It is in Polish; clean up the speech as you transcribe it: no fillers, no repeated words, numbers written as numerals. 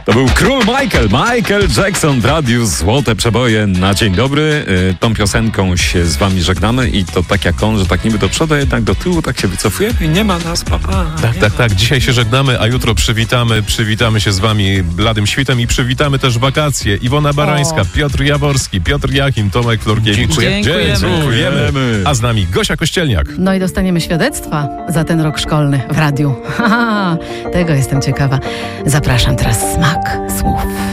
To był król Michael Jackson w radiu Złote Przeboje na dzień dobry. Tą piosenką się z wami żegnamy i to tak jak on, że tak niby do przodu, jednak do tyłu, tak się wycofujemy i nie ma nas, papa. Tak. Dzisiaj się żegnamy, a jutro przywitamy się z wami bladym świtem i przywitamy też wakacje. Iwona Barańska, Piotr Jaworski, Piotr Jachim, Tomek Florkiewicz. Dziękujemy. A z nami Gosia Kościelniak. No i dostaniemy świadectwa za ten rok szkolny w radiu. Tego jestem ciekawa. Zapraszam teraz smak słów.